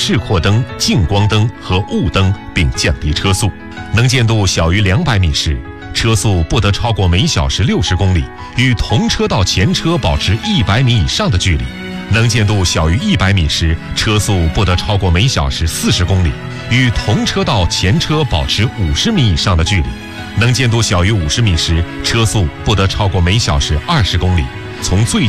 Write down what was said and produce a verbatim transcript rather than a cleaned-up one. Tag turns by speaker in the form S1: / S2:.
S1: 示廓灯、近光灯和雾灯，并降低车速。能见度小于两百米时，车速不得超过每小时六十公里，与同车道前车保持一百米以上的距离。能见度小于一百米时，车速不得超过每小时四十公里，与同车道前车保持五十米以上的距离。能见度小于五十米时，车速不得超过每小时二十公里。从最